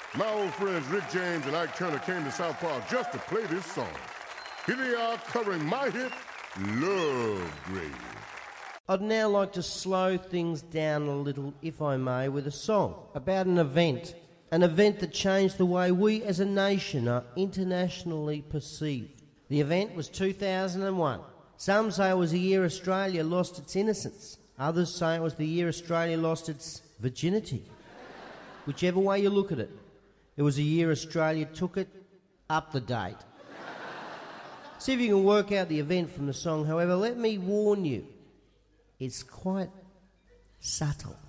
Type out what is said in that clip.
My old friends Rick James and Ike Turner came to South Park just to play this song. Here they are covering my hit, Love Grave. I'd now like to slow things down a little, if I may, with a song about an event that changed the way we as a nation are internationally perceived. The event was 2001. Some say it was the year Australia lost its innocence. Others say it was the year Australia lost its virginity. Whichever way you look at it, it was a year Australia took it up the date. See if you can work out the event from the song. However, let me warn you, it's quite subtle.